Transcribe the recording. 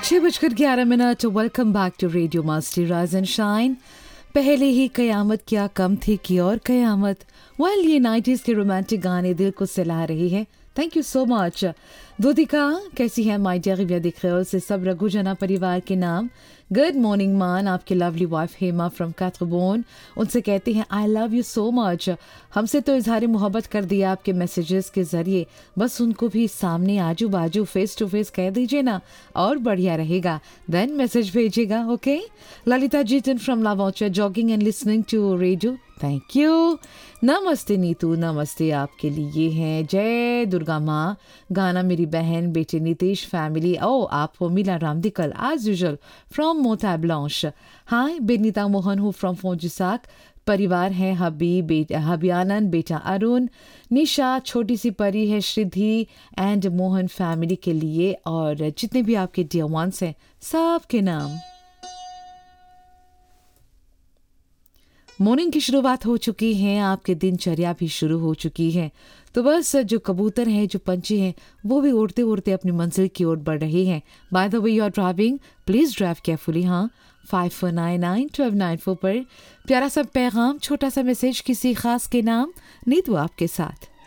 6:11 welcome back to radio मस्ती rise and shine. पहले ही कयामत क्या कम थी की और कयामत। वेल ये 90s के रोमांटिक गाने दिल को सहला रही है। Thank you so much. द्वतिका कैसी है माय डियर रिव्या दिख रहे हो से सब रघु जना परिवार के नाम। गुड मॉर्निंग मान आपकी लवली वाइफ हेमा फ्रॉम कैथरबोन। उनसे कहती हैं I love you so much. हमसे तो इजहार मोहब्बत कर दिया आपके मैसेजेस के ज़रिए, बस उनको भी सामने आजू बाजू फेस टू फेस कह दीजिए ना और बढ़िया रहेगा। देन मैसेज भेजिएगा। Okay Lalita Jitan from लावौचा jogging and listening to radio. Thank you. नमस्ते नीतू, नमस्ते आपके लिए हैं। जय दुर्गा माँ गाना मेरी बहन बेटे नितेश फैमिली। ओ आप हो मिला रामदिकल as usual from Mota blanche. हाय बेनीता मोहन हूँ फ्रॉम फोजिसाक। परिवार है हबियानंद बेटा अरुण, निशा छोटी सी परी है श्रिधि एंड मोहन फैमिली के लिए और जितने भी आपके डियर वंस हैं सबके नाम। मॉर्निंग की शुरुआत हो चुकी है, आपके दिनचर्या भी शुरू हो चुकी है। तो बस जो कबूतर हैं जो पंछी हैं वो भी उड़ते उड़ते अपनी मंजिल की ओर बढ़ रहे हैं। By the way you are driving please drive carefully. हाँ 5499-1294 पर प्यारा सा पैगाम छोटा सा मैसेज किसी खास के नाम नीतू आपके साथ।